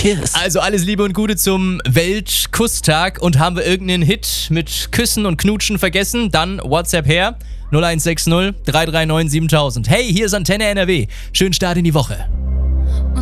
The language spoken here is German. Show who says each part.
Speaker 1: Kiss.
Speaker 2: Also alles Liebe und Gute zum Weltkusstag. Und haben wir irgendeinen Hit mit Küssen und Knutschen vergessen? Dann WhatsApp her. 0160 339 7000. Hey, hier ist Antenne NRW. Schönen Start in die Woche.